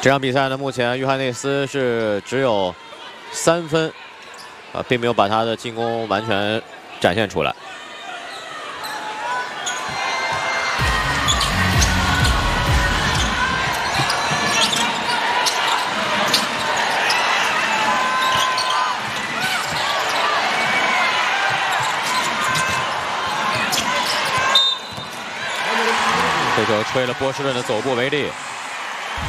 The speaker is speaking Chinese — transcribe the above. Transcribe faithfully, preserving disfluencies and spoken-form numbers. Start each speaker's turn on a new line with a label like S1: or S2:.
S1: 这场比赛呢，目前约翰内斯是只有三分，啊，并没有把他的进攻完全展现出来。 这球吹了波士顿的走步为例。